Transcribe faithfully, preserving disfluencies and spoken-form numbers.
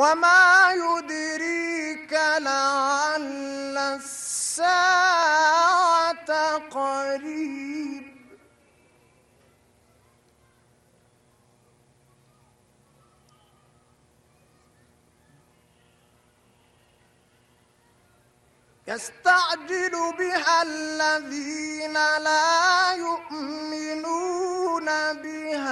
وما يدريك لعل الساعة قريب يستعجل بها الذين لا يؤمنون بها